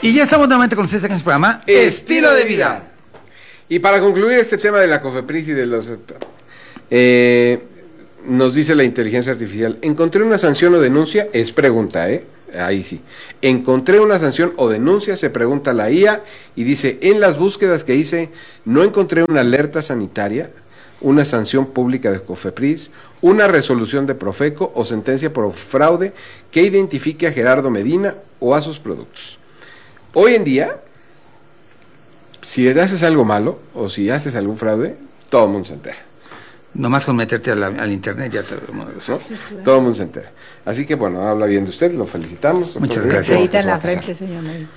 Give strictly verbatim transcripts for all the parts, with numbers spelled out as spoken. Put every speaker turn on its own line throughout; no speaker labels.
Y ya estamos nuevamente con ustedes en su programa
Estilo de Vida. Y para concluir este tema de la COFEPRIS y de los... Eh, nos dice la inteligencia artificial, encontré una sanción o denuncia, es pregunta, ¿eh? Ahí sí. Encontré una sanción o denuncia, se pregunta la I A, y dice, en las búsquedas que hice, no encontré una alerta sanitaria, una sanción pública de COFEPRIS, una resolución de Profeco o sentencia por fraude que identifique a Gerardo Medina o a sus productos. Hoy en día, si haces algo malo o si haces algún fraude, todo el mundo se entera.
Nomás con meterte a la, al internet ya te lo ¿no?
Sí, claro. Todo el mundo se entera. Así que bueno, habla bien de usted, lo felicitamos.
Muchas gracias.
Medita en la frente, señor Medina.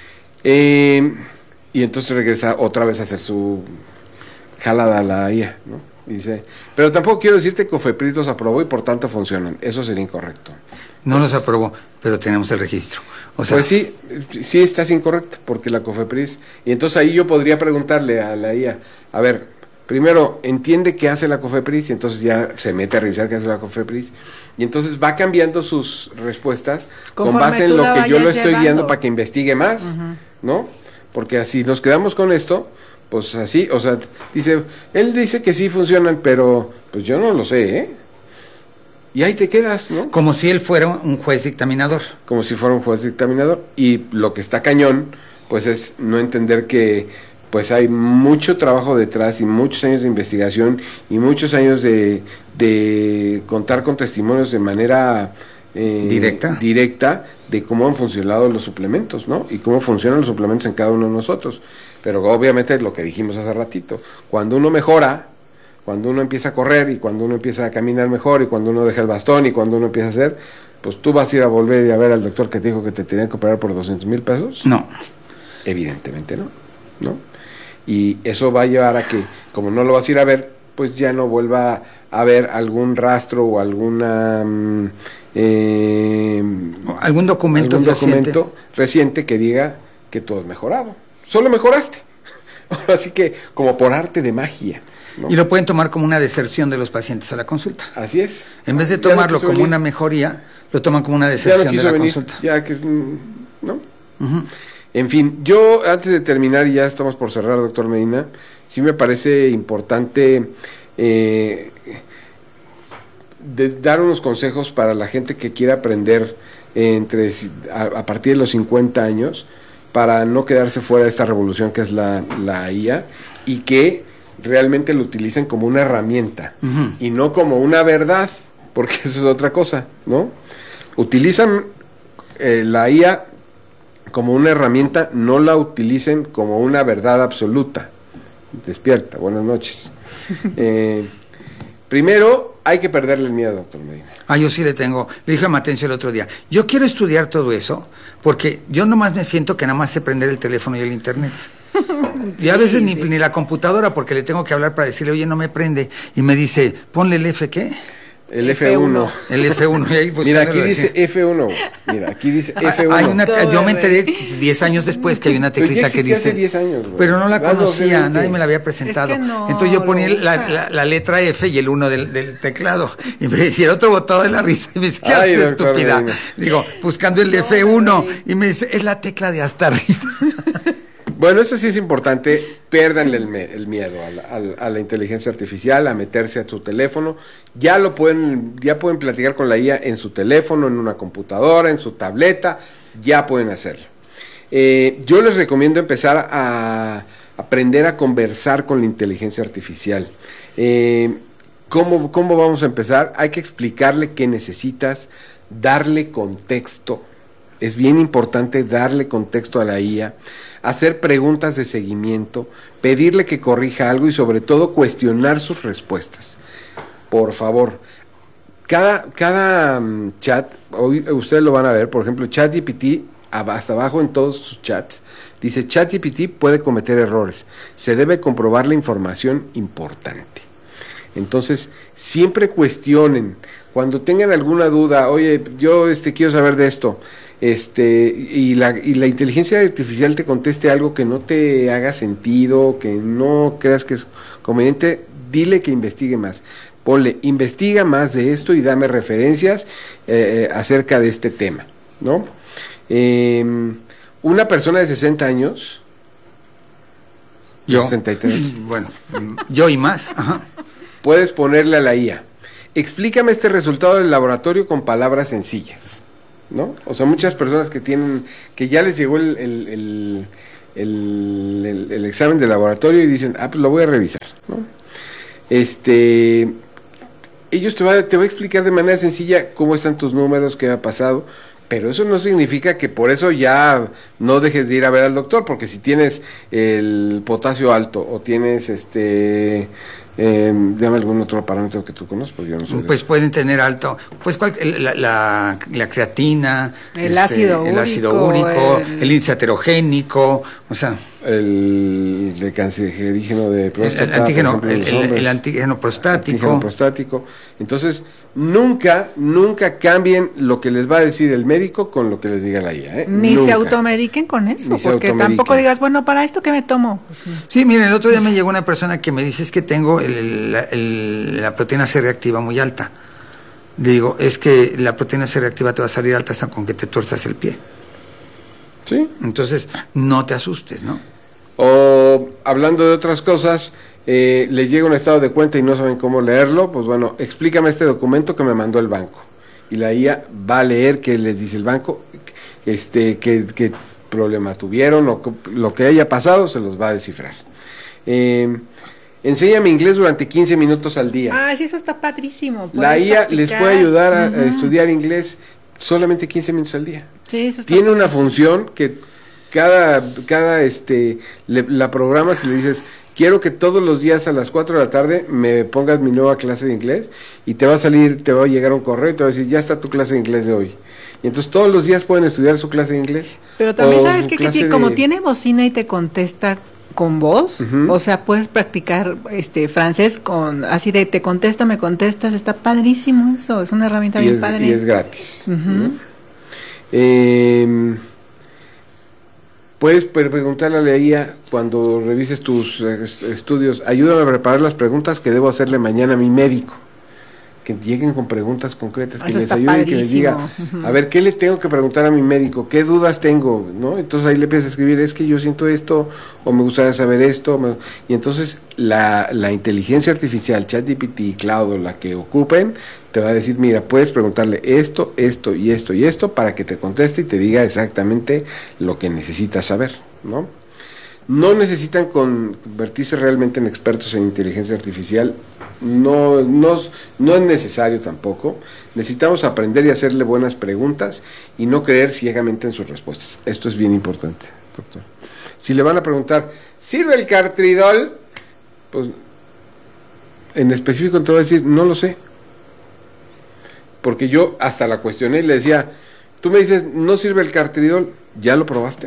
Eh, y entonces regresa otra vez a hacer su jalada a la I A, ¿no? Dice, pero tampoco quiero decirte que COFEPRIS los aprobó y por tanto funcionan. Eso sería incorrecto.
No los aprobó, pero tenemos el registro. O sea,
pues sí, sí estás incorrecto, porque la COFEPRIS... Y entonces ahí yo podría preguntarle a la I A, a ver, primero, entiende qué hace la COFEPRIS, y entonces ya se mete a revisar qué hace la COFEPRIS, y entonces va cambiando sus respuestas conforme con base en lo que yo lo estoy llevando. guiando para que investigue más, uh-huh. ¿no? Porque así nos quedamos con esto, pues así, o sea, dice, él dice que sí funcionan, pero pues yo no lo sé, ¿eh? Y ahí te quedas, ¿no?
Como si él fuera un juez dictaminador.
Como si fuera un juez dictaminador. Y lo que está cañón, pues es no entender que pues hay mucho trabajo detrás y muchos años de investigación y muchos años de, de contar con testimonios de manera eh,
directa
directa de cómo han funcionado los suplementos, ¿no? Y cómo funcionan los suplementos en cada uno de nosotros. Pero obviamente lo que dijimos hace ratito, cuando uno mejora, cuando uno empieza a correr y cuando uno empieza a caminar mejor y cuando uno deja el bastón y cuando uno empieza a hacer, pues tú vas a ir a volver y a ver al doctor que te dijo que te tenían que operar por doscientos mil pesos.
No.
Evidentemente no, ¿no? Y eso va a llevar a que, como no lo vas a ir a ver, pues ya no vuelva a haber algún rastro o alguna... Eh,
algún documento,
algún
reciente.
documento reciente que diga que todo es mejorado. Solo mejoraste. Así que, como por arte de magia, ¿no?
Y lo pueden tomar como una deserción de los pacientes a la consulta.
Así es.
En vez de tomarlo no como venir. una mejoría, lo toman como una deserción no de la venir. consulta.
Ya que es, ¿no? Uh-huh. En fin, yo antes de terminar, y ya estamos por cerrar, doctor Medina, sí me parece importante eh, de dar unos consejos para la gente que quiera aprender eh, entre a, a partir de los cincuenta años, para no quedarse fuera de esta revolución que es la, la I A, y que realmente lo utilicen como una herramienta, uh-huh. y no como una verdad, porque eso es otra cosa, ¿no? Utilizan eh, la I A como una herramienta, no la utilicen como una verdad absoluta. Despierta, buenas noches. Eh, primero, hay que perderle el miedo, doctor Medina.
Ah, yo sí le tengo, le dije a Matencio el otro día, yo quiero estudiar todo eso, porque yo nomás me siento que nada más sé prender el teléfono y el internet. Sí, y a veces ni, sí. ni la computadora, porque le tengo que hablar para decirle, oye, no me prende, y me dice, ponle el F, ¿qué?
El F uno.
El F uno. Y ahí
mira, aquí dice F uno. Mira, aquí dice F uno.
Hay una, yo me enteré diez años después que hay una teclita que dice...
hace diez años,
pero no la conocía, nadie me la había presentado. Es que no, entonces yo ponía la, la, la letra F y el uno del, del teclado. Y me decía, el otro botado de la risa. Y me dice, ¿qué haces, estúpida? Medina. Digo, buscando el no, F uno. Y me dice, es la tecla de hasta arriba.
Bueno, eso sí es importante, pérdanle el, me, el miedo a la, a, a la inteligencia artificial, a meterse a su teléfono, ya lo pueden, ya pueden platicar con la I A en su teléfono, en una computadora, en su tableta, ya pueden hacerlo. Eh, yo les recomiendo empezar a aprender a conversar con la inteligencia artificial. Eh, ¿cómo, ¿Cómo vamos a empezar? Hay que explicarle qué necesitas, darle contexto. Es bien importante darle contexto a la I A, hacer preguntas de seguimiento, pedirle que corrija algo y sobre todo cuestionar sus respuestas. Por favor, cada, cada um, chat, hoy ustedes lo van a ver, por ejemplo, ChatGPT, hasta abajo en todos sus chats, dice ChatGPT puede cometer errores, se debe comprobar la información importante. Entonces, siempre cuestionen, cuando tengan alguna duda, oye, yo este quiero saber de esto, este y la y la inteligencia artificial te conteste algo que no te haga sentido, que no creas que es conveniente, dile que investigue más. Ponle, investiga más de esto y dame referencias eh, acerca de este tema, ¿no? Eh, Una persona de sesenta años,
Yo.
sesenta y tres,
Bueno, yo y más. Ajá.
puedes ponerle a la I A, explícame este resultado del laboratorio con palabras sencillas, ¿no? O sea, muchas personas que tienen, que ya les llegó el, el, el, el, el, el examen de laboratorio y dicen, ah, pues lo voy a revisar, ¿no? Este, ellos te van te va a explicar de manera sencilla cómo están tus números, qué ha pasado, pero eso no significa que por eso ya no dejes de ir a ver al doctor, porque si tienes el potasio alto o tienes este... Eh, dame algún otro parámetro que tú conoces, porque yo no sé.
Pues pueden tener alto, pues cual, la, la, la creatina,
el,
este,
ácido,
el
úrico,
ácido úrico,
el...
el índice heterogénico, o sea,
el de cancerígeno de próstata,
el, el antígeno,
por ejemplo,
el,
los
el,
hombres,
el antígeno prostático.
antígeno prostático. Entonces, nunca, nunca cambien lo que les va a decir el médico con lo que les diga la I A, ¿eh?
Ni
Nunca.
se automediquen con eso,
Ni se
porque
automediquen.
tampoco digas, bueno, ¿para esto qué me tomo? Pues,
Sí, miren, el otro día me llegó una persona que me dice es que tengo el, la, el, la proteína C reactiva muy alta. Le digo, es que la proteína C reactiva te va a salir alta hasta con que te tuerzas el pie.
Sí.
Entonces, no te asustes, ¿no?
O hablando de otras cosas, eh, les llega un estado de cuenta y no saben cómo leerlo, pues bueno, explícame este documento que me mandó el banco. Y la I A va a leer qué les dice el banco, este, qué, qué problema tuvieron o lo que haya pasado, se los va a descifrar. Eh, enséñame inglés durante quince minutos al día.
Ah, sí, eso está padrísimo.
La I A
practicar.
les puede ayudar a,
uh-huh.
a estudiar inglés solamente quince minutos al día.
Sí, eso está
Tiene una
padrísimo.
función que cada, cada este, le, la programas y le dices, quiero que todos los días a las cuatro de la tarde me pongas mi nueva clase de inglés y te va a salir, te va a llegar un correo y te va a decir, ya está tu clase de inglés de hoy. Y entonces todos los días pueden estudiar su clase de inglés.
Pero también
o
sabes
su
que,
clase
que como
de-
tiene bocina y te contesta con voz,
Ujú.
o sea, puedes practicar este francés con así de te contesto, me contestas, está padrísimo eso, es una herramienta
y
bien
es,
padre.
y es gratis.
Ujú.
¿no? Eh, puedes pre- preguntarle a la I A cuando revises tus eh, est- estudios, ayúdame a preparar las preguntas que debo hacerle mañana a mi médico. Que lleguen con preguntas concretas, que
Eso
les
está
ayuden y que les diga,
padrísimo. Ujú.
a ver, ¿qué le tengo que preguntar a mi médico? ¿Qué dudas tengo? ¿No? Entonces ahí le empiezas a escribir, es que yo siento esto, o me gustaría saber esto, me- y entonces la, la inteligencia artificial, ChatGPT, Cloud, o la que ocupen, te va a decir, mira, puedes preguntarle esto, esto y esto y esto, para que te conteste y te diga exactamente lo que necesitas saber, ¿no? No necesitan convertirse realmente en expertos en inteligencia artificial, no, no, no es necesario tampoco. Necesitamos aprender y hacerle buenas preguntas y no creer ciegamente en sus respuestas. Esto es bien importante, doctor. Si le van a preguntar, ¿sirve el Cartridol? Pues en específico te va a decir, no lo sé. Porque yo hasta la cuestioné y le decía, tú me dices, no sirve el Cartridol, ¿ya lo probaste?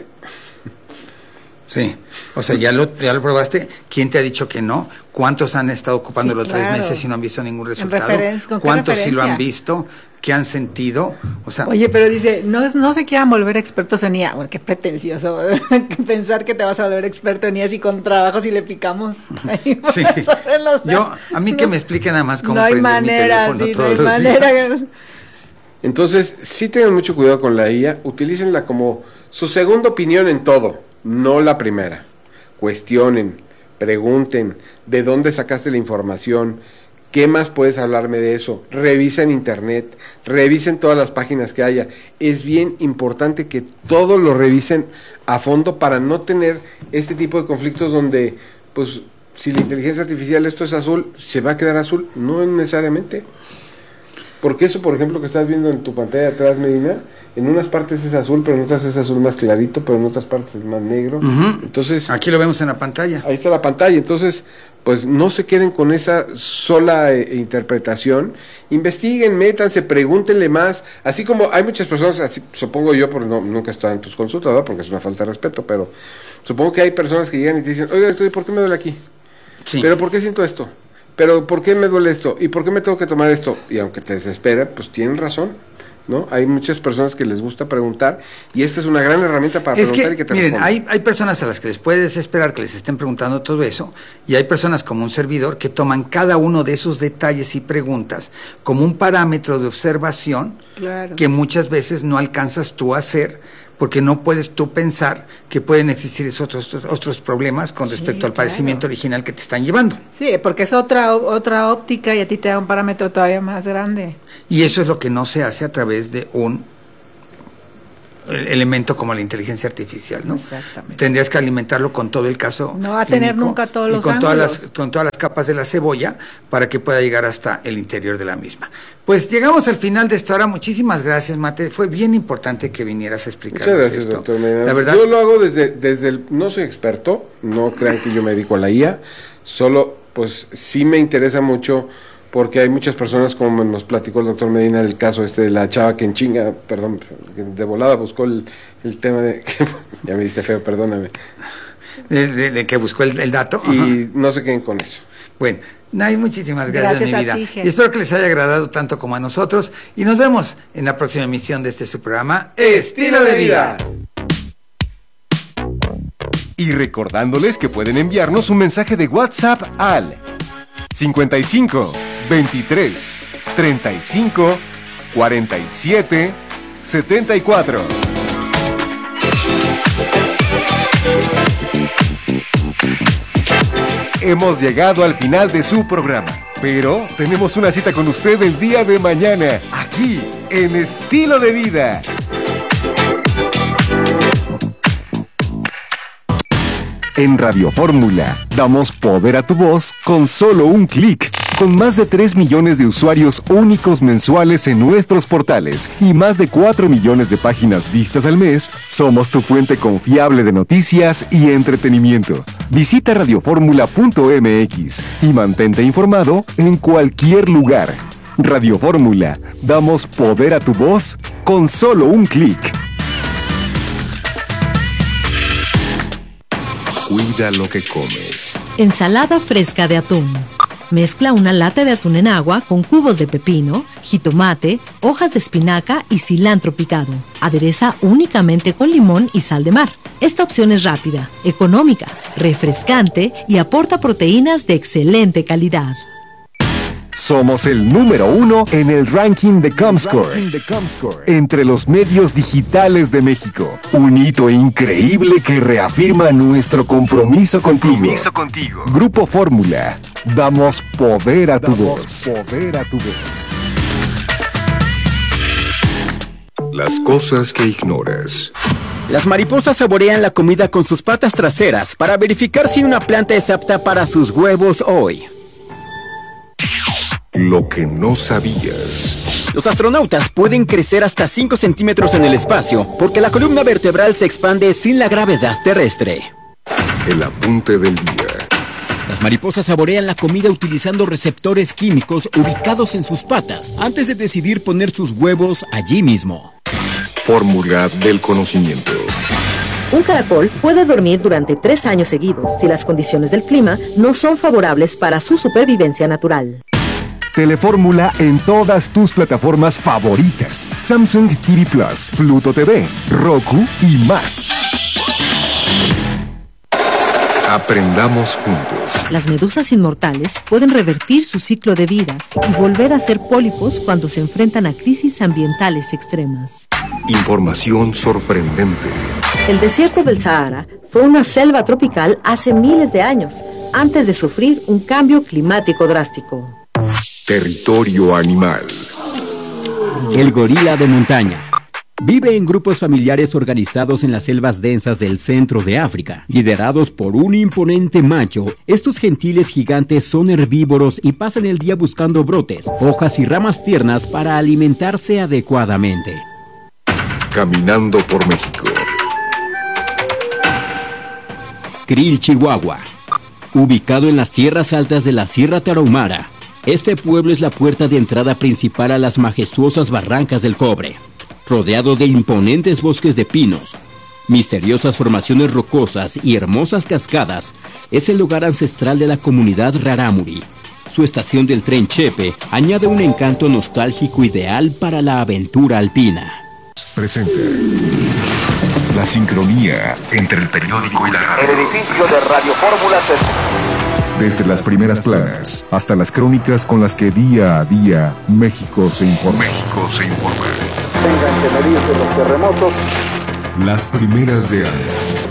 Sí, o sea, ya lo, ya lo probaste. ¿Quién te ha dicho que no? ¿Cuántos han estado ocupándolo
Sí,
tres
claro.
meses y no han visto ningún resultado?
referen- ¿con qué
¿Cuántos sí lo han
referencia?
visto? ¿Qué han sentido? O sea,
Oye, pero dice, no, es- no se quieran volver expertos en I A. Bueno, qué pretencioso pensar que te vas a volver experto en I A si con trabajo si le picamos. Ahí
sí.
vas a ver los-
Yo, a mí que me explique nada más cómo
no hay
prender mi
manera,
teléfono
sí, no
todos
hay
los
manera.
días.
Entonces, sí tengan mucho cuidado con la I A, utilícenla como su segunda opinión en todo, no la primera. Cuestionen, pregunten, ¿de dónde sacaste la información? ¿Qué más puedes hablarme de eso? Revisen internet, revisen todas las páginas que haya. Es bien importante que todo lo revisen a fondo para no tener este tipo de conflictos donde, pues, si la inteligencia artificial esto es azul, ¿se va a quedar azul? No necesariamente. Porque eso, por ejemplo, que estás viendo en tu pantalla de atrás, Medina, en unas partes es azul, pero en otras es azul más clarito, pero en otras partes es más negro.
Ujú.
Entonces,
Aquí lo vemos en la pantalla.
ahí está la pantalla. Entonces, pues no se queden con esa sola eh, interpretación. Investiguen, métanse, pregúntenle más. Así como hay muchas personas, así, supongo yo, porque no, nunca he estado en tus consultas, ¿verdad? Porque es una falta de respeto, pero supongo que hay personas que llegan y te dicen, oiga, doctor, ¿por qué me duele aquí?
Sí.
¿Pero por qué siento esto? ¿Pero por qué me duele esto? ¿Y por qué me tengo que tomar esto? Y aunque te desespera, pues tienen razón, ¿no? Hay muchas personas que les gusta preguntar y esta es una gran herramienta para
Es
preguntar
que,
y que te
miren,
respondan.
hay, hay personas a las que les puede desesperar que les estén preguntando todo eso, y hay personas como un servidor que toman cada uno de esos detalles y preguntas como un parámetro de observación
Claro.
que muchas veces no alcanzas tú a hacer porque no puedes tú pensar que pueden existir esos otros, otros problemas con respecto sí, al padecimiento claro. original que te están llevando.
Sí, porque es otra, otra óptica y a ti te da un parámetro todavía más grande.
Y eso es lo que no se hace a través de un elemento como la inteligencia artificial, ¿no?
Exactamente.
Tendrías que alimentarlo con todo el caso
no va a tener nunca todos los
y con
ángulos.
todas las con todas las capas de la cebolla para que pueda llegar hasta el interior de la misma. Pues llegamos al final de esta hora. Muchísimas gracias, Mate. Fue bien importante que vinieras a explicarnos
Muchas gracias,
esto.
doctor.
La verdad,
yo lo hago desde desde el no soy experto, no crean que yo me dedico a la I A, solo pues sí me interesa mucho. Porque hay muchas personas, como nos platicó el doctor Medina, del caso este de la chava que en chinga, perdón, de volada buscó el, el tema de... ya me diste feo, perdóname.
De, de, de que buscó el, el dato.
Y
Ajá.
no se queden con eso.
Bueno, Nay, muchísimas gracias,
gracias
mi vida.
Ti,
y espero que les haya agradado tanto como a nosotros. Y nos vemos en la próxima emisión de este su programa, Estilo de Vida.
Y recordándoles que pueden enviarnos un mensaje de WhatsApp al cincuenta y cinco, veintitrés, treinta y cinco, cuarenta y siete, setenta y cuatro. Hemos llegado al final de su programa, pero tenemos una cita con usted el día de mañana, aquí en Estilo de Vida. En Radio Fórmula, damos poder a tu voz con solo un clic. Con más de tres millones de usuarios únicos mensuales en nuestros portales y más de cuatro millones de páginas vistas al mes, somos tu fuente confiable de noticias y entretenimiento. Visita radioformula punto m x y mantente informado en cualquier lugar. Radio Fórmula, damos poder a tu voz con solo un clic. Cuida lo que comes.
Ensalada fresca de atún. Mezcla una lata de atún en agua con cubos de pepino, jitomate, hojas de espinaca y cilantro picado. Adereza únicamente con limón y sal de mar. Esta opción es rápida, económica, refrescante y aporta proteínas de excelente calidad.
Somos el número uno en el ranking de Comscore, entre los medios digitales de México. Un hito increíble que reafirma nuestro compromiso contigo. Compromiso contigo. Grupo Fórmula, damos poder a tu voz. Poder a tu voz. Las cosas que ignoras.
Las mariposas saborean la comida con sus patas traseras para verificar si una planta es apta para sus huevos hoy.
Lo que no sabías.
Los astronautas pueden crecer hasta cinco centímetros en el espacio porque la columna vertebral se expande sin la gravedad terrestre.
El apunte del día.
Las mariposas saborean la comida utilizando receptores químicos ubicados en sus patas antes de decidir poner sus huevos allí mismo.
Fórmula del conocimiento.
Un caracol puede dormir durante tres años seguidos si las condiciones del clima no son favorables para su supervivencia natural.
Telefórmula en todas tus plataformas favoritas. Samsung T V Plus, Pluto T V, Roku y más. Aprendamos juntos.
Las medusas inmortales pueden revertir su ciclo de vida y volver a ser pólipos cuando se enfrentan a crisis ambientales extremas.
Información sorprendente.
El desierto del Sahara fue una selva tropical hace miles de años, antes de sufrir un cambio climático drástico.
Territorio animal.
El gorila de montaña. Vive en grupos familiares organizados en las selvas densas del centro de África, liderados por un imponente macho. Estos gentiles gigantes son herbívoros y pasan el día buscando brotes, hojas y ramas tiernas para alimentarse adecuadamente.
Caminando por México.
Krill, Chihuahua. Ubicado en las tierras altas de la Sierra Tarahumara, este pueblo es la puerta de entrada principal a las majestuosas barrancas del Cobre. Rodeado de imponentes bosques de pinos, misteriosas formaciones rocosas y hermosas cascadas, es el lugar ancestral de la comunidad Rarámuri. Su estación del tren Chepe añade un encanto nostálgico ideal para la aventura alpina.
Presenta la sincronía entre el periódico y la radio.
El edificio de Radio Fórmula se...
Desde las primeras planas hasta las crónicas con las que día a día México se informa. México se informa.
Tengan que medirse los terremotos.
las primeras de año.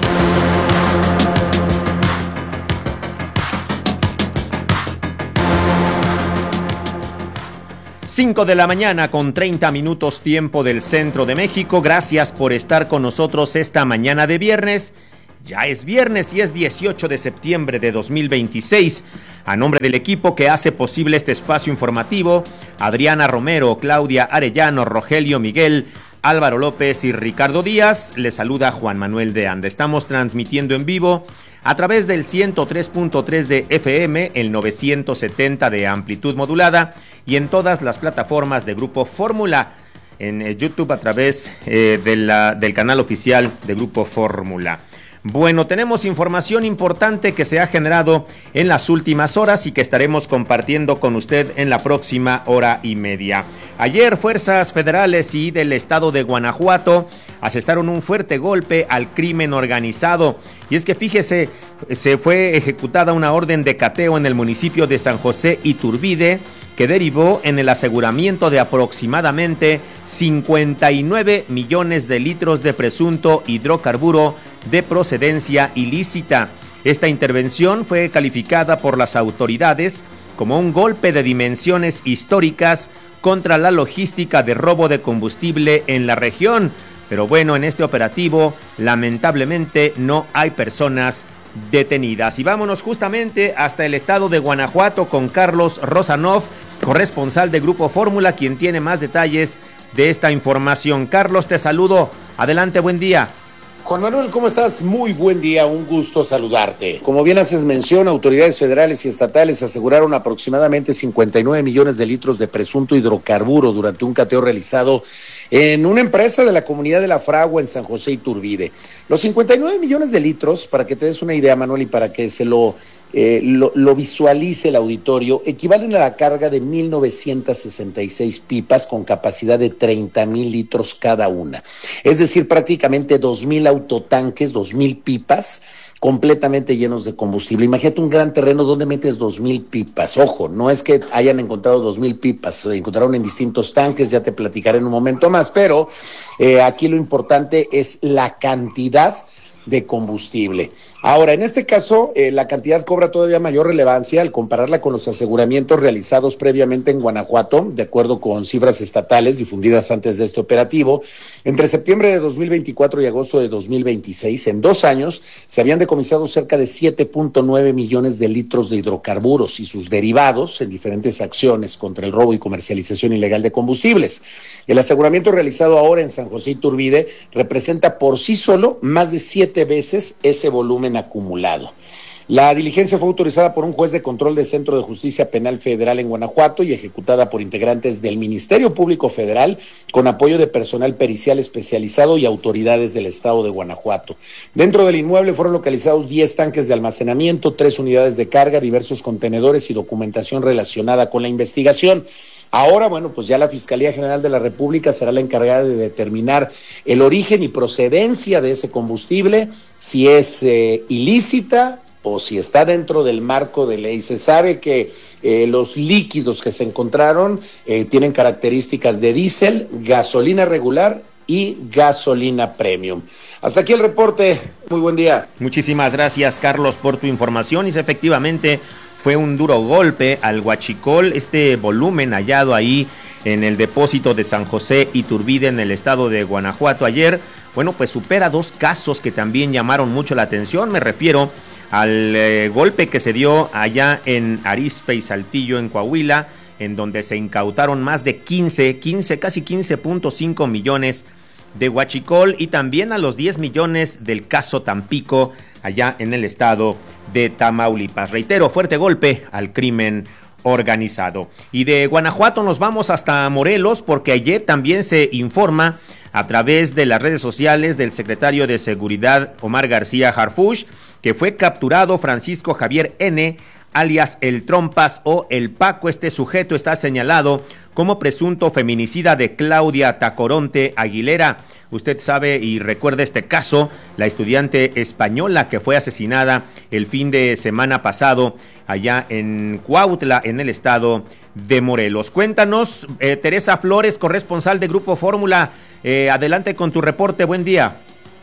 cinco de la mañana con treinta minutos tiempo del centro de México. Gracias por estar con nosotros esta mañana de viernes. Ya es viernes y es dieciocho de septiembre de dos mil veintiséis. A nombre del equipo que hace posible este espacio informativo, Adriana Romero, Claudia Arellano, Rogelio Miguel, Álvaro López y Ricardo Díaz, les saluda Juan Manuel de Anda. Estamos transmitiendo en vivo a través del ciento tres punto tres de F M, el novecientos setenta de amplitud modulada y en todas las plataformas de Grupo Fórmula, en eh, YouTube a través eh, de la, del canal oficial de Grupo Fórmula. Bueno, tenemos información importante que se ha generado en las últimas horas y que estaremos compartiendo con usted en la próxima hora y media. Ayer, fuerzas federales y del estado de Guanajuato asestaron un fuerte golpe al crimen organizado. Y es que fíjese, se fue ejecutada una orden de cateo en el municipio de San José Iturbide, que derivó en el aseguramiento de aproximadamente cincuenta y nueve millones de litros de presunto hidrocarburo de procedencia ilícita. Esta intervención fue calificada por las autoridades como un golpe de dimensiones históricas contra la logística de robo de combustible en la región. Pero bueno, en este operativo, lamentablemente, no hay personas detenidas. Y vámonos justamente hasta el estado de Guanajuato con Carlos Rosanov, corresponsal de Grupo Fórmula, quien tiene más detalles de esta información. Carlos, te saludo. Adelante, buen día.
Juan Manuel, ¿cómo estás? Muy buen día, un gusto saludarte. Como bien haces mención, autoridades federales y estatales aseguraron aproximadamente cincuenta y nueve millones de litros de presunto hidrocarburo durante un cateo realizado en una empresa de la comunidad de La Fragua en San José Iturbide. Los cincuenta y nueve millones de litros, para que te des una idea, Manuel, y para que se lo, eh, lo, lo visualice el auditorio, equivalen a la carga de mil novecientas sesenta y seis pipas con capacidad de treinta mil litros cada una. Es decir, prácticamente dos mil autotanques, dos mil pipas completamente llenos de combustible. Imagínate un gran terreno donde metes dos mil pipas. Ojo, no es que hayan encontrado dos mil pipas, se encontraron en distintos tanques, ya te platicaré en un momento más, pero eh, aquí lo importante es la cantidad de combustible. Ahora, en este caso, eh, la cantidad cobra todavía mayor relevancia al compararla con los aseguramientos realizados previamente en Guanajuato, de acuerdo con cifras estatales difundidas antes de este operativo. Entre septiembre de dos mil veinticuatro y agosto de dos mil veintiséis, en dos años, se habían decomisado cerca de siete punto nueve millones de litros de hidrocarburos y sus derivados en diferentes acciones contra el robo y comercialización ilegal de combustibles. El aseguramiento realizado ahora en San José Iturbide representa por sí solo más de siete veces ese volumen acumulado. La diligencia fue autorizada por un juez de control del Centro de Justicia Penal Federal en Guanajuato y ejecutada por integrantes del Ministerio Público Federal con apoyo de personal pericial especializado y autoridades del estado de Guanajuato. Dentro del inmueble fueron localizados diez tanques de almacenamiento, tres unidades de carga, diversos contenedores y documentación relacionada con la investigación. Ahora, bueno, pues ya la Fiscalía General de la República será la encargada de determinar el origen y procedencia de ese combustible, si es eh, ilícita o si está dentro del marco de ley. Se sabe que eh, los líquidos que se encontraron eh, tienen características de diésel, gasolina regular y gasolina premium. Hasta aquí el reporte. Muy buen día.
Muchísimas gracias, Carlos, por tu información. Y efectivamente fue un duro golpe al huachicol, este volumen hallado ahí en el depósito de San José Iturbide en el estado de Guanajuato ayer. Bueno, pues supera dos casos que también llamaron mucho la atención. Me refiero al eh, golpe que se dio allá en Arizpe y Saltillo, en Coahuila, en donde se incautaron más de quince, quince, casi quince punto cinco millones de huachicol, y también a los diez millones del caso Tampico, allá en el estado de Tamaulipas. Reitero, fuerte golpe al crimen organizado. Y de Guanajuato nos vamos hasta Morelos, porque ayer también se informa a través de las redes sociales del secretario de Seguridad, Omar García Harfuch, que fue capturado Francisco Javier N., alias El Trompas o El Paco. Este sujeto está señalado como presunto feminicida de Claudia Tacoronte Aguilera. Usted sabe y recuerda este caso, la estudiante española que fue asesinada el fin de semana pasado allá en Cuautla, en el estado de Morelos. Cuéntanos, eh, Teresa Flores, corresponsal de Grupo Fórmula, eh, adelante con tu reporte, buen día.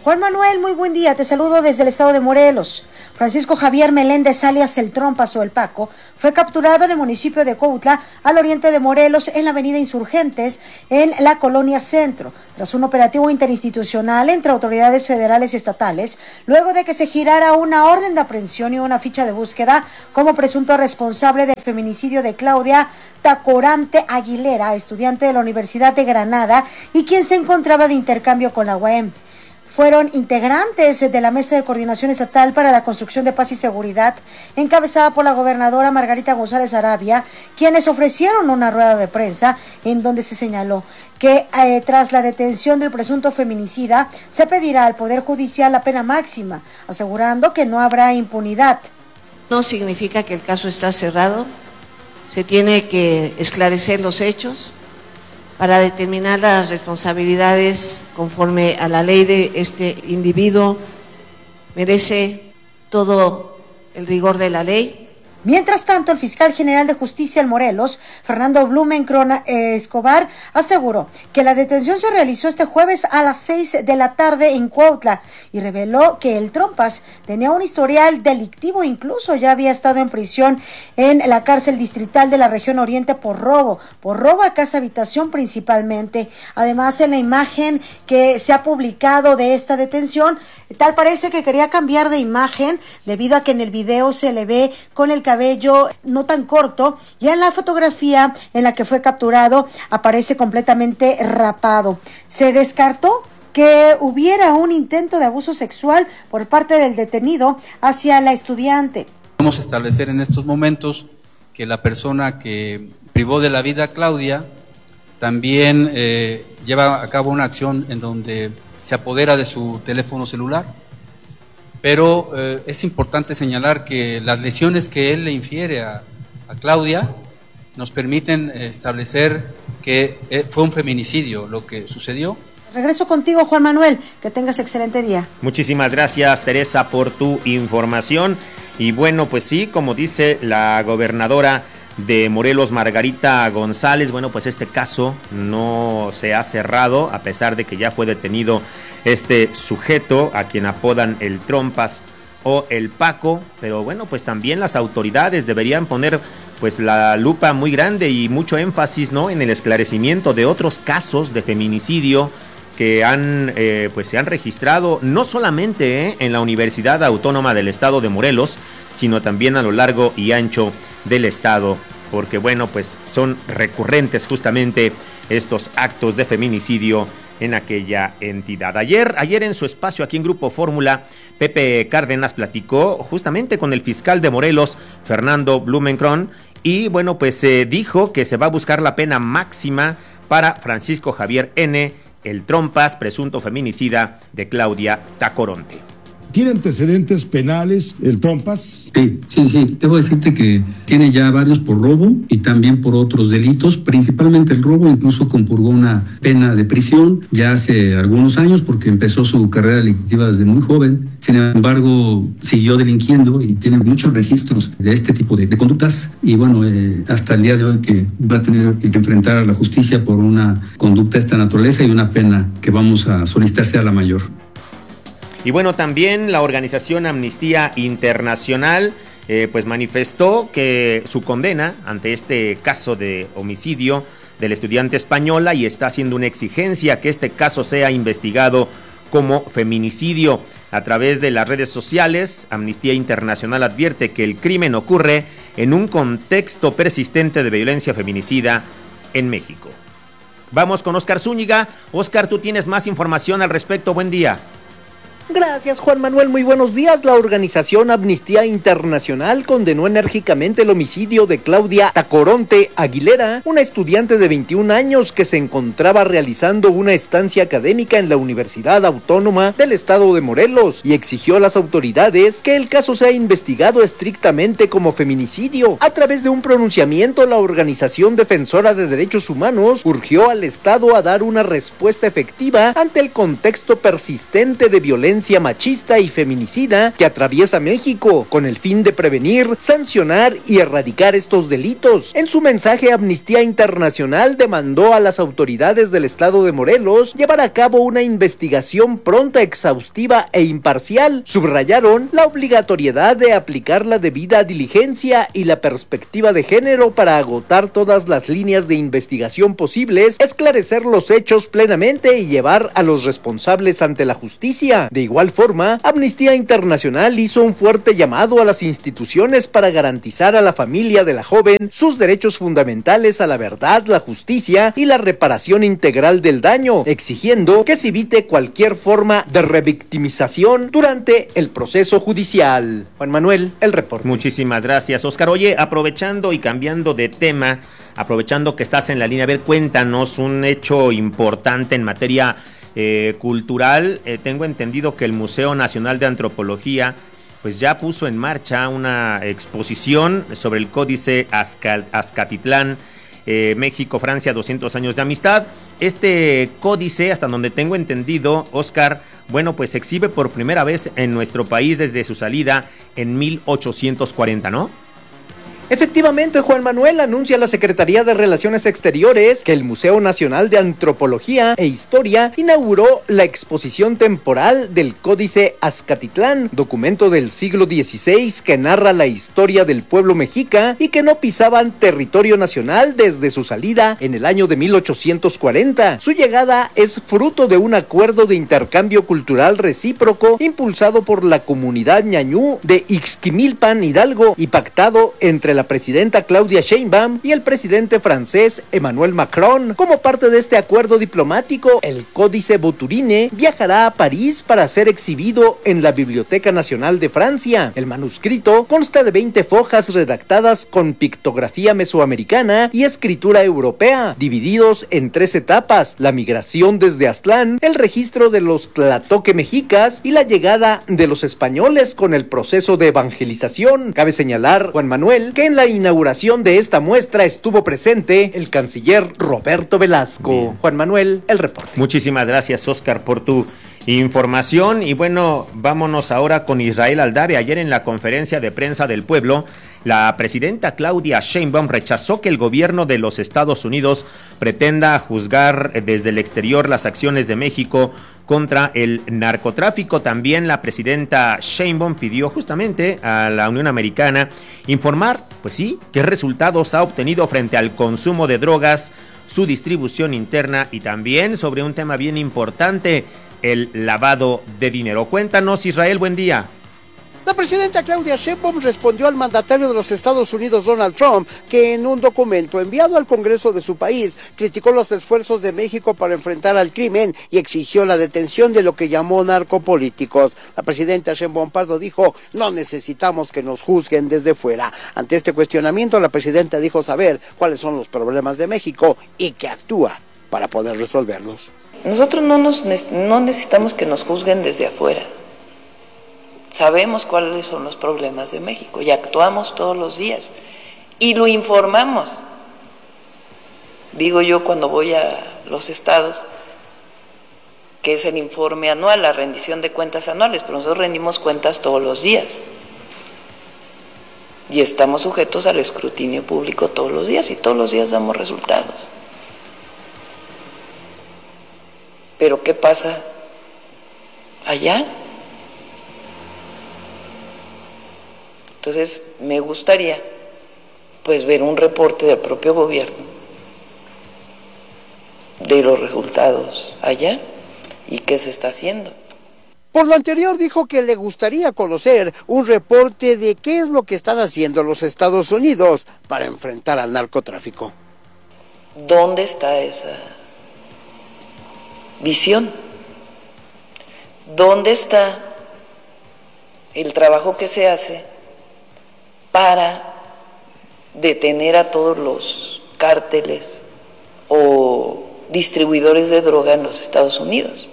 Juan Manuel, muy buen día, te saludo desde el estado de Morelos. Francisco Javier Meléndez, alias El Trompas o El Paco, fue capturado en el municipio de Cuautla, al oriente de Morelos, en la avenida Insurgentes, en la colonia Centro, tras un operativo interinstitucional entre autoridades federales y estatales, luego de que se girara una orden de aprehensión y una ficha de búsqueda como presunto responsable del feminicidio de Claudia Tacorante Aguilera, estudiante de la Universidad de Granada y quien se encontraba de intercambio con la U A M. Fueron integrantes de la Mesa de Coordinación Estatal para la Construcción de Paz y Seguridad, encabezada por la gobernadora Margarita González Arabia, quienes ofrecieron una rueda de prensa en donde se señaló que eh, tras la detención del presunto feminicida se pedirá al Poder Judicial la pena máxima, asegurando que no habrá impunidad.
No significa que el caso está cerrado, se tiene que esclarecer los hechos para determinar las responsabilidades conforme a la ley de este individuo. Merece todo el rigor de la ley.
Mientras tanto, el fiscal general de justicia en Morelos, Fernando Blumenkron eh, Escobar, aseguró que la detención se realizó este jueves a las seis de la tarde en Cuautla y reveló que el Trompas tenía un historial delictivo, incluso ya había estado en prisión en la cárcel distrital de la región oriente por robo, por robo a casa habitación principalmente. Además, en la imagen que se ha publicado de esta detención, tal parece que quería cambiar de imagen debido a que en el video se le ve con el cabello no tan corto, y en la fotografía en la que fue capturado aparece completamente rapado. Se descartó que hubiera un intento de abuso sexual por parte del detenido hacia la estudiante.
Vamos a establecer en estos momentos que la persona que privó de la vida a Claudia también eh, lleva a cabo una acción en donde se apodera de su teléfono celular. Pero eh, es importante señalar que las lesiones que él le infiere a, a Claudia nos permiten eh, establecer que eh, fue un feminicidio lo que sucedió.
Regreso contigo, Juan Manuel, que tengas excelente día.
Muchísimas gracias, Teresa, por tu información. Y bueno, pues sí, como dice la gobernadora de Morelos, Margarita González, bueno, pues este caso no se ha cerrado, a pesar de que ya fue detenido este sujeto a quien apodan el Trompas o el Paco, pero bueno, pues también las autoridades deberían poner pues la lupa muy grande y mucho énfasis, ¿no?, en el esclarecimiento de otros casos de feminicidio que han eh, pues se han registrado no solamente eh, en la Universidad Autónoma del Estado de Morelos, sino también a lo largo y ancho del estado, porque bueno, pues son recurrentes justamente estos actos de feminicidio en aquella entidad. Ayer, ayer en su espacio aquí en Grupo Fórmula, Pepe Cárdenas platicó justamente con el fiscal de Morelos, Fernando Blumenkron, y bueno, pues eh, dijo que se va a buscar la pena máxima para Francisco Javier N., el Trompas, presunto feminicida de Claudia Tacoronte.
¿Tiene antecedentes penales el Trompas?
Sí, sí, sí. Debo decirte que tiene ya varios por robo y también por otros delitos, principalmente el robo. Incluso compurgó una pena de prisión ya hace algunos años porque empezó su carrera delictiva desde muy joven. Sin embargo, siguió delinquiendo y tiene muchos registros de este tipo de, de conductas. Y bueno, eh, hasta el día de hoy que va a tener que enfrentar a la justicia por una conducta de esta naturaleza y una pena que vamos a solicitar sea la mayor.
Y bueno, también la organización Amnistía Internacional eh, pues manifestó que su condena ante este caso de homicidio del estudiante española y está haciendo una exigencia que este caso sea investigado como feminicidio. A través de las redes sociales, Amnistía Internacional advierte que el crimen ocurre en un contexto persistente de violencia feminicida en México. Vamos con Oscar Zúñiga. Oscar, tú tienes más información al respecto. Buen día.
Gracias, Juan Manuel, muy buenos días. La organización Amnistía Internacional condenó enérgicamente el homicidio de Claudia Tacoronte Aguilera, una estudiante de veintiún años que se encontraba realizando una estancia académica en la Universidad Autónoma del Estado de Morelos, y exigió a las autoridades que el caso sea investigado estrictamente como feminicidio. A través de un pronunciamiento, la organización defensora de derechos humanos urgió al Estado a dar una respuesta efectiva ante el contexto persistente de violencia violencia machista y feminicida que atraviesa México, con el fin de prevenir, sancionar y erradicar estos delitos. En su mensaje, Amnistía Internacional demandó a las autoridades del estado de Morelos llevar a cabo una investigación pronta, exhaustiva e imparcial. Subrayaron la obligatoriedad de aplicar la debida diligencia y la perspectiva de género para agotar todas las líneas de investigación posibles, esclarecer los hechos plenamente y llevar a los responsables ante la justicia. De igual forma, Amnistía Internacional hizo un fuerte llamado a las instituciones para garantizar a la familia de la joven sus derechos fundamentales a la verdad, la justicia y la reparación integral del daño, exigiendo que se evite cualquier forma de revictimización durante el proceso judicial. Juan Manuel, el reporte.
Muchísimas gracias, Oscar. Oye, aprovechando y cambiando de tema, aprovechando que estás en la línea, a ver, cuéntanos un hecho importante en materia eh, cultural. Eh, tengo entendido que el Museo Nacional de Antropología pues ya puso en marcha una exposición sobre el Códice Azcal- Azcatitlán, eh, México-Francia, doscientos años de amistad. Este códice, hasta donde tengo entendido, Oscar, bueno, pues se exhibe por primera vez en nuestro país desde su salida en mil ochocientos cuarenta, ¿no?
Efectivamente, Juan Manuel, anuncia la Secretaría de Relaciones Exteriores que el Museo Nacional de Antropología e Historia inauguró la exposición temporal del Códice Azcatitlán, documento del siglo dieciséis que narra la historia del pueblo mexica y que no pisaban territorio nacional desde su salida en el año de mil ochocientos cuarenta. Su llegada es fruto de un acuerdo de intercambio cultural recíproco impulsado por la comunidad ñañú de Ixquimilpan, Hidalgo, y pactado entre la presidenta Claudia Sheinbaum y el presidente francés Emmanuel Macron. Como parte de este acuerdo diplomático, el Códice Bouturine viajará a París para ser exhibido en la Biblioteca Nacional de Francia. El manuscrito consta de veinte fojas redactadas con pictografía mesoamericana y escritura europea, divididos en tres etapas: la migración desde Aztlán, el registro de los tlatoque mexicas y la llegada de los españoles con el proceso de evangelización. Cabe señalar, Juan Manuel, que en la inauguración de esta muestra estuvo presente el canciller Roberto Velasco. Bien. Juan Manuel, el reporte.
Muchísimas gracias, Oscar, por tu información. Y bueno, vámonos ahora con Israel Aldave. Ayer en la conferencia de prensa del pueblo, la presidenta Claudia Sheinbaum rechazó que el gobierno de los Estados Unidos pretenda juzgar desde el exterior las acciones de México contra el narcotráfico. También la presidenta Sheinbaum pidió justamente a la Unión Americana informar, pues sí, qué resultados ha obtenido frente al consumo de drogas, su distribución interna y también sobre un tema bien importante, el lavado de dinero. Cuéntanos, Israel, buen día.
La presidenta Claudia Sheinbaum respondió al mandatario de los Estados Unidos, Donald Trump, que en un documento enviado al Congreso de su país criticó los esfuerzos de México para enfrentar al crimen y exigió la detención de lo que llamó narcopolíticos. La presidenta Sheinbaum Pardo dijo: no necesitamos que nos juzguen desde fuera. Ante este cuestionamiento, la presidenta dijo saber cuáles son los problemas de México y que actúa para poder resolverlos.
Nosotros no, nos, no necesitamos que nos juzguen desde afuera. Sabemos cuáles son los problemas de México y actuamos todos los días y lo informamos. Digo yo cuando voy a los estados, que es el informe anual, la rendición de cuentas anuales, pero nosotros rendimos cuentas todos los días y estamos sujetos al escrutinio público todos los días y todos los días damos resultados. Pero ¿qué pasa allá? Entonces, me gustaría, pues, ver un reporte del propio gobierno de los resultados allá y qué se está haciendo.
Por lo anterior, dijo que le gustaría conocer un reporte de qué es lo que están haciendo los Estados Unidos para enfrentar al narcotráfico.
¿Dónde está esa visión? ¿Dónde está el trabajo que se hace para detener a todos los cárteles o distribuidores de droga en los Estados Unidos?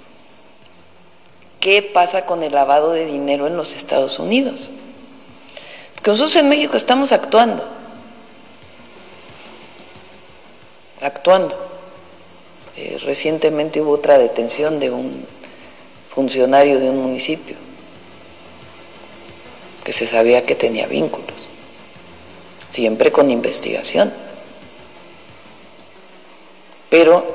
¿Qué pasa con el lavado de dinero en los Estados Unidos? Porque nosotros en México estamos actuando, actuando. Eh, recientemente hubo otra detención de un funcionario de un municipio que se sabía que tenía vínculos, siempre con investigación. Pero,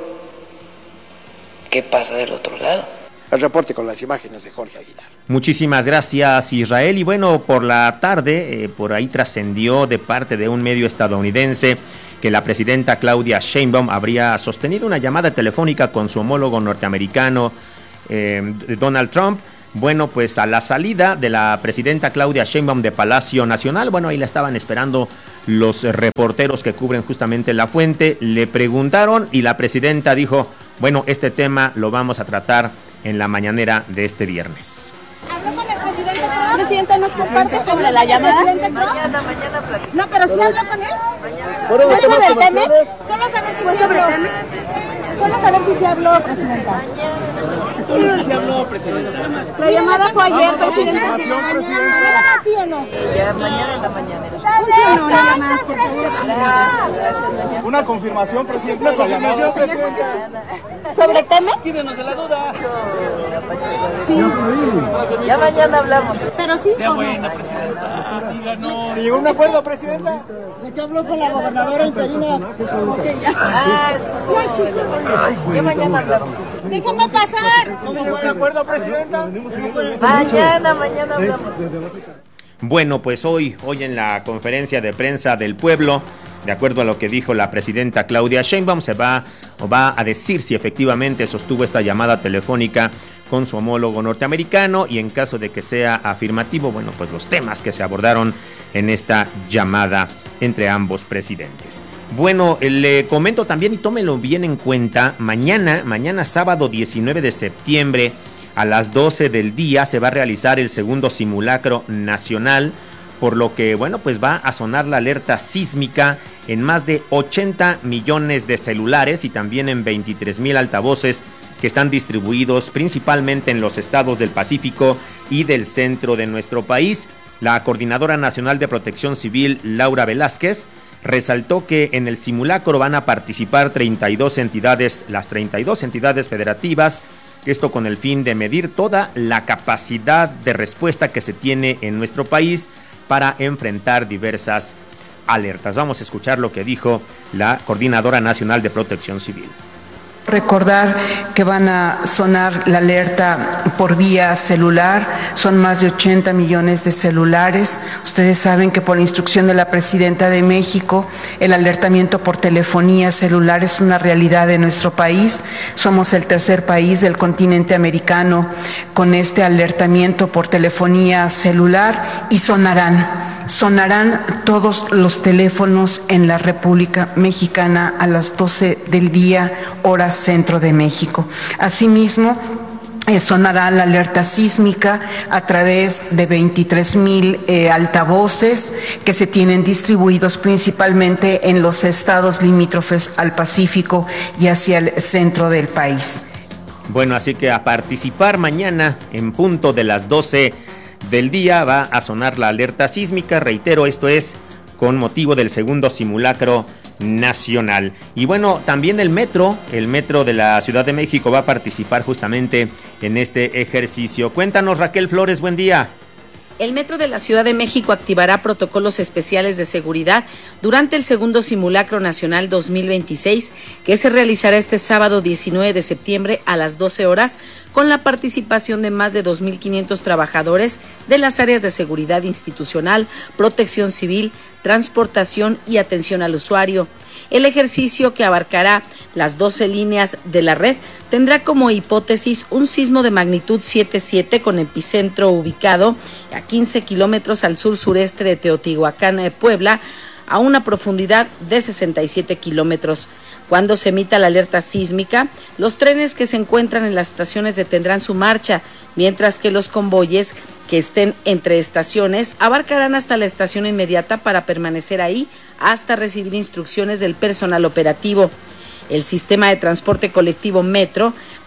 ¿qué pasa del otro lado?
El reporte con las imágenes de Jorge Aguilar.
Muchísimas gracias, Israel. Y bueno, por la tarde, eh, por ahí trascendió de parte de un medio estadounidense que la presidenta Claudia Sheinbaum habría sostenido una llamada telefónica con su homólogo norteamericano, eh, Donald Trump. Bueno, pues a la salida de la presidenta Claudia Sheinbaum de Palacio Nacional, bueno, ahí la estaban esperando los reporteros que cubren justamente la fuente, le preguntaron y la presidenta dijo, bueno, este tema lo vamos a tratar en la mañanera de este viernes.
¿Habló con el presidente Trump? ¿Presidenta nos comparte sobre la llamada? Mañana, mañana platicamos. No, pero sí habló con él. ¿Fue sobre el tema? Solo saber si se habló. Solo saber si se habló, presidenta.
Solo si se habló, presidenta.
La llamada fue ayer, presidenta. ¿Mañana sí o no?
Ya, mañana en la mañana.
Un sí o no, nada más, por favor.
Una confirmación, presidenta. Una confirmación, presidenta.
¿Sobre tema?
Quídenos de la duda.
Sí.
Ya mañana hablamos.
Pero sí.
Sea buena, presidenta. Díganos. ¿Se llegó a un acuerdo, presidenta?
¿De qué habló con la gobernadora interina? Okay, ya.
Ah, estuvo. Ya mañana hablamos.
Déjenme pasar.
¿Se llegó a un acuerdo, presidenta? Mañana, mañana hablamos.
Bueno, pues hoy, hoy en la conferencia de prensa del pueblo, de acuerdo a lo que dijo la presidenta Claudia Sheinbaum, se va o va a decir si efectivamente sostuvo esta llamada telefónica con su homólogo norteamericano y en caso de que sea afirmativo, bueno, pues los temas que se abordaron en esta llamada entre ambos presidentes. Bueno, le comento también y tómelo bien en cuenta, mañana, mañana sábado diecinueve de septiembre, a las doce del día se va a realizar el segundo simulacro nacional, por lo que, bueno, pues va a sonar la alerta sísmica en más de ochenta millones de celulares y también en veintitrés mil altavoces que están distribuidos principalmente en los estados del Pacífico y del centro de nuestro país. La Coordinadora Nacional de Protección Civil, Laura Velázquez, resaltó que en el simulacro van a participar treinta y dos entidades, las treinta y dos entidades federativas, esto con el fin de medir toda la capacidad de respuesta que se tiene en nuestro país para enfrentar diversas alertas. Vamos a escuchar lo que dijo la Coordinadora Nacional de Protección Civil.
Recordar que van a sonar la alerta por vía celular, son más de ochenta millones de celulares. Ustedes saben que por instrucción de la Presidenta de México, el alertamiento por telefonía celular es una realidad de nuestro país. Somos el tercer país del continente americano con este alertamiento por telefonía celular y sonarán. Sonarán todos los teléfonos en la República Mexicana a las doce del día, hora centro de México. Asimismo, eh, sonará la alerta sísmica a través de veintitrés mil eh, altavoces que se tienen distribuidos principalmente en los estados limítrofes al Pacífico y hacia el centro del país.
Bueno, así que a participar mañana en punto de las doce del día va a sonar la alerta sísmica, reitero, esto es con motivo del segundo simulacro nacional. Y bueno, también el metro, el metro de la Ciudad de México va a participar justamente en este ejercicio. Cuéntanos, Raquel Flores, buen día.
El Metro de la Ciudad de México activará protocolos especiales de seguridad durante el segundo simulacro nacional dos mil veintiséis, que se realizará este sábado diecinueve de septiembre a las doce horas, con la participación de más de dos mil quinientos trabajadores de las áreas de seguridad institucional, protección civil, transportación y atención al usuario. El ejercicio, que abarcará las doce líneas de la red, tendrá como hipótesis un sismo de magnitud siete punto siete con epicentro ubicado a quince kilómetros al sur-sureste de Teotihuacán, Puebla, a una profundidad de sesenta y siete kilómetros. Cuando se emita la alerta sísmica, los trenes que se encuentran en las estaciones detendrán su marcha, mientras que los convoyes que estén entre estaciones abarcarán hasta la estación inmediata para permanecer ahí hasta recibir instrucciones del personal operativo. El sistema de transporte colectivo Metro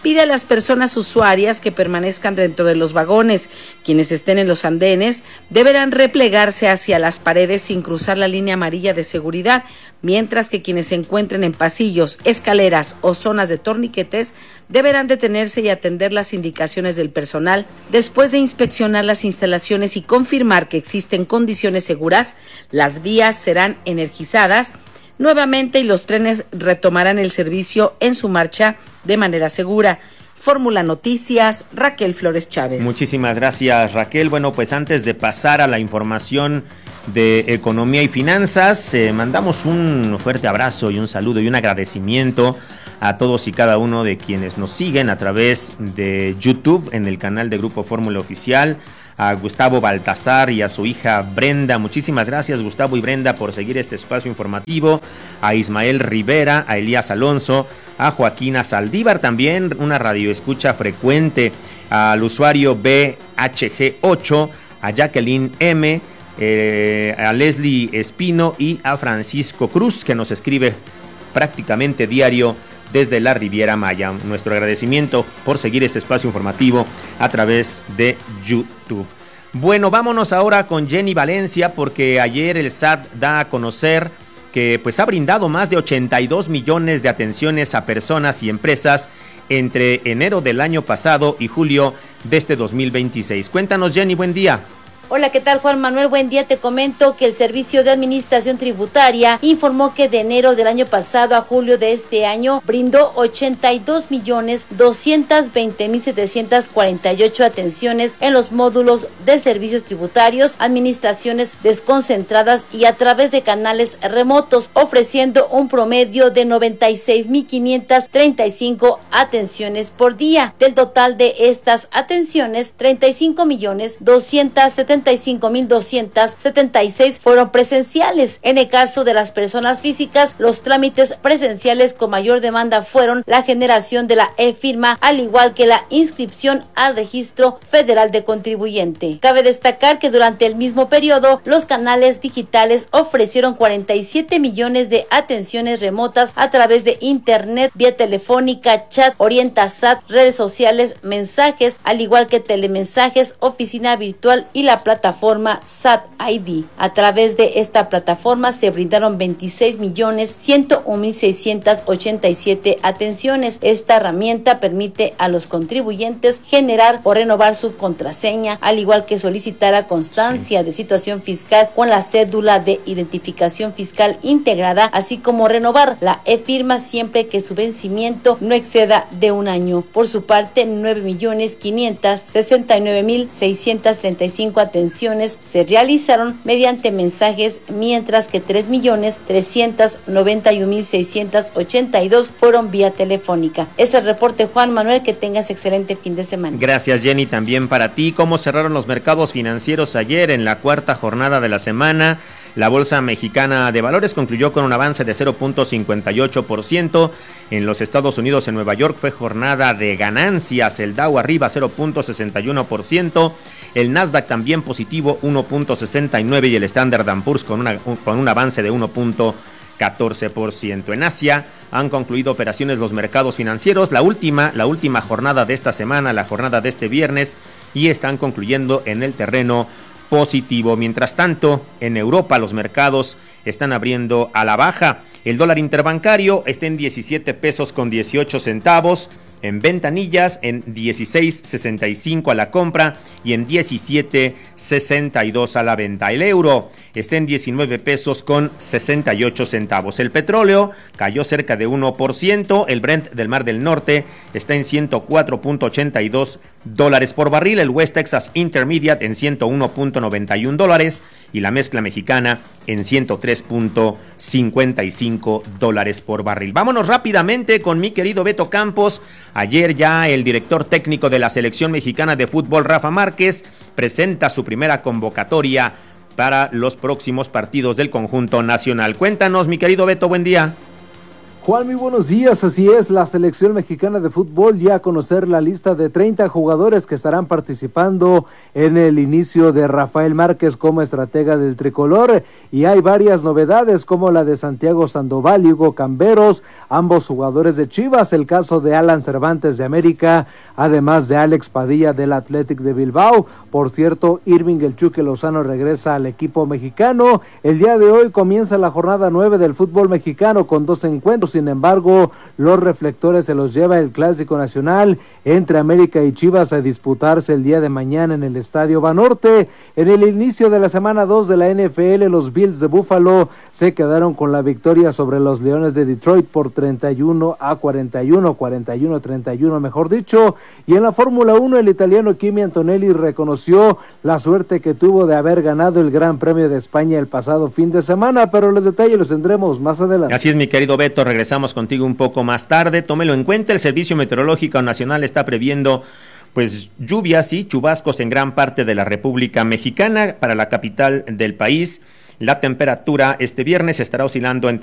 pide a las personas usuarias que permanezcan dentro de los vagones. Quienes estén en los andenes deberán replegarse hacia las paredes sin cruzar la línea amarilla de seguridad, mientras que quienes se encuentren en pasillos, escaleras o zonas de torniquetes deberán detenerse y atender las indicaciones del personal. Después de inspeccionar las instalaciones y confirmar que existen condiciones seguras, las vías serán energizadas nuevamente y los trenes retomarán el servicio en su marcha de manera segura. Fórmula Noticias, Raquel Flores Chávez.
Muchísimas gracias, Raquel. Bueno, pues antes de pasar a la información de economía y finanzas, eh, mandamos un fuerte abrazo y un saludo y un agradecimiento a todos y cada uno de quienes nos siguen a través de YouTube en el canal de Grupo Fórmula Oficial. A Gustavo Baltasar y a su hija Brenda. Muchísimas gracias, Gustavo y Brenda, por seguir este espacio informativo. A Ismael Rivera, a Elías Alonso, a Joaquina Saldívar también, una radioescucha frecuente, al usuario B H G ocho, a Jacqueline M, eh, a Leslie Espino y a Francisco Cruz, que nos escribe prácticamente diario desde la Riviera Maya. Nuestro agradecimiento por seguir este espacio informativo a través de YouTube. Bueno, vámonos ahora con Jenny Valencia, porque ayer el S A T da a conocer que pues ha brindado más de ochenta y dos millones de atenciones a personas y empresas entre enero del año pasado y julio de este dos mil veintiséis. Cuéntanos, Jenny, buen día.
Hola, ¿qué tal, Juan Manuel? Buen día. Te comento que el Servicio de Administración Tributaria informó que de enero del año pasado a julio de este año brindó ochenta y dos millones doscientos veinte mil setecientos cuarenta y ocho atenciones en los módulos de servicios tributarios, administraciones desconcentradas y a través de canales remotos, ofreciendo un promedio de noventa y seis mil quinientas treinta y cinco atenciones por día. Del total de estas atenciones, treinta y cinco millones doscientos setenta y cinco mil doscientos setenta y seis fueron presenciales. En el caso de las personas físicas, los trámites presenciales con mayor demanda fueron la generación de la e-firma, al igual que la inscripción al Registro Federal de Contribuyente. Cabe destacar que durante el mismo periodo, los canales digitales ofrecieron cuarenta y siete millones de atenciones remotas a través de internet, vía telefónica, chat, OrientaSat, redes sociales, mensajes, al igual que telemensajes, oficina virtual y la plataforma S A T I D. A través de esta plataforma se brindaron veintiséis millones ciento uno mil seiscientos ochenta y siete atenciones. Esta herramienta permite a los contribuyentes generar o renovar su contraseña, al igual que solicitar a constancia sí. de situación fiscal con la cédula de identificación fiscal integrada, así como renovar la e-firma siempre que su vencimiento no exceda de un año. Por su parte, nueve millones quinientos sesenta y nueve mil seiscientos treinta y cinco atenciones se realizaron mediante mensajes, mientras que tres millones trescientos noventa y un mil seiscientos ochenta y dos fueron vía telefónica. Es el reporte, Juan Manuel, que tengas excelente fin de semana.
Gracias, Jenny, también para ti. ¿Cómo cerraron los mercados financieros ayer en la cuarta jornada de la semana? La Bolsa Mexicana de Valores concluyó con un avance de cero punto cincuenta y ocho por ciento. En los Estados Unidos, en Nueva York, fue jornada de ganancias. El Dow arriba cero punto sesenta y uno por ciento. El Nasdaq también positivo uno punto sesenta y nueve y el Standard and Poor's con, una, con un avance de uno punto catorce por ciento. En Asia han concluido operaciones los mercados financieros, la última, la última jornada de esta semana, la jornada de este viernes, y están concluyendo en el terreno positivo. Mientras tanto, en Europa los mercados están abriendo a la baja. El dólar interbancario está en diecisiete pesos con dieciocho centavos. En ventanillas en dieciséis sesenta y cinco a la compra y en diecisiete sesenta y dos a la venta. El euro está en diecinueve pesos con sesenta y ocho centavos. El petróleo cayó cerca de uno por ciento. El Brent del Mar del Norte está en ciento cuatro punto ochenta y dos dólares por barril. El West Texas Intermediate en ciento uno punto noventa y uno dólares y la mezcla mexicana en ciento tres punto cincuenta y cinco dólares por barril. Vámonos rápidamente con mi querido Beto Campos. Ayer ya el director técnico de la selección mexicana de fútbol, Rafa Márquez, presenta su primera convocatoria para los próximos partidos del conjunto nacional. Cuéntanos, mi querido Beto, buen día.
Juan, muy buenos días. Así es, la selección mexicana de fútbol ya a conocer la lista de treinta jugadores que estarán participando en el inicio de Rafael Márquez como estratega del tricolor, y hay varias novedades como la de Santiago Sandoval y Hugo Camberos, ambos jugadores de Chivas, el caso de Alan Cervantes de América, además de Alex Padilla del Athletic de Bilbao. Por cierto, Irving El Chuque Lozano regresa al equipo mexicano. El día de hoy comienza la jornada nueve del fútbol mexicano con dos encuentros. Sin embargo, los reflectores se los lleva el Clásico Nacional entre América y Chivas a disputarse el día de mañana en el Estadio Banorte. En el inicio de la semana dos de la N F L, los Bills de Buffalo se quedaron con la victoria sobre los Leones de Detroit por treinta y uno a cuarenta y uno, cuarenta y uno a treinta y uno mejor dicho. Y en la Fórmula uno, el italiano Kimi Antonelli reconoció la suerte que tuvo de haber ganado el Gran Premio de España el pasado fin de semana, pero los detalles los tendremos más adelante.
Así es, mi querido Beto, regresamos contigo un poco más tarde. Tómelo en cuenta, el Servicio Meteorológico Nacional está previendo pues lluvias y chubascos en gran parte de la República Mexicana. Para la capital del país, la temperatura este viernes estará oscilando entre